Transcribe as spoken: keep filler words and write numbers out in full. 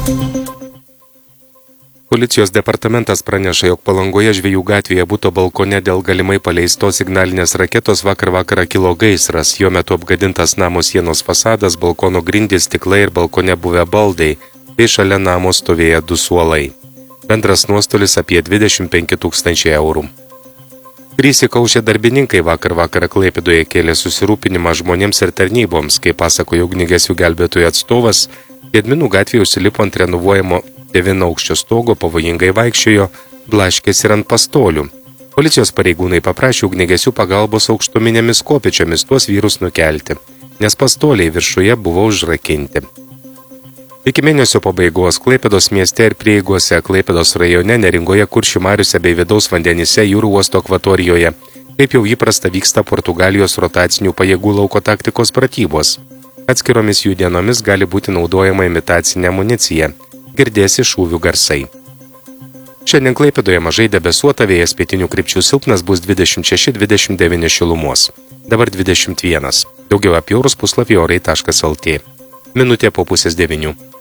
Policijos departamentas praneša, jog Palangoje Žvejų gatvėje buto balkone dėl galimai paleistos signalinės raketos vakar vakarą kilo gaisras. Jo metu apgadintas namo sienos fasadas, balkono grindys, stiklai ir balkone buvę baldai, bei šalia namo stovėję du suolai. Bendras nuostolis apie dvidešimt penki tūkstančiai eurų. Trys įkaušę darbininkai vakar vakarą Klaipėdoje kėlė susirūpinimą žmonėms ir tarnyboms, kaip pasakojo ugniagesių gelbėtojų atstovas. Gedminų gatvėje užsilipo ant renovuojamo devynaukščio stogo, pavojingai vaikščiojo, blaškėsi ir ant pastolių. Policijos pareigūnai paprašė ugniagesių pagalbos aukštuminėmis kopėčiomis tuos vyrus nukelti, nes pastoliai viršuje buvo užrakinti. Iki mėnesio pabaigos Klaipėdos mieste ir prieigose Klaipėdos rajone, Neringoje, Kuršių mariose bei vidaus vandenyse jūrų uosto akvatorijoje, kaip jau įprasta, vyksta Portugalijos rotacinių pajėgų lauko taktikos pratybos. Atskiromis jų dienomis gali būti naudojama imitacinė amunicija. Girdėsi šūvių garsai. Šiandien Klaipėdoje mažai debesuota, vėjas pietinių krypčių silpnas, bus dvidešimt šeši dvidešimt devyni šilumos. Dabar dvidešimt vienas. Daugiau apie orus puslapyje orai taškas lt. Minutė po pusės devynių.